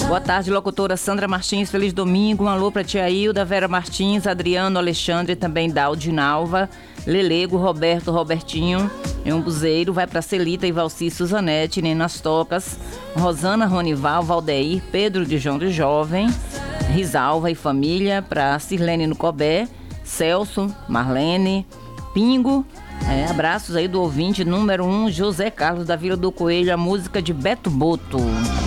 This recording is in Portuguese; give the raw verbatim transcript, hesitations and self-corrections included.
Boa tarde, locutora Sandra Martins, feliz domingo. Um alô pra tia Hilda, Vera Martins, Adriano, Alexandre, também Daudinalva, Lelego, Roberto, Robertinho, em um buzeiro. Vai pra Celita, Ivalci, Suzanete, Nenas Tocas, Rosana, Ronival, Valdeir, Pedro de João de Jovem, Risalva e família, pra Sirlene no Cobé, Celso, Marlene, Pingo. É, abraços aí do ouvinte número um, José Carlos da Vila do Coelho, a música de Beto Boto.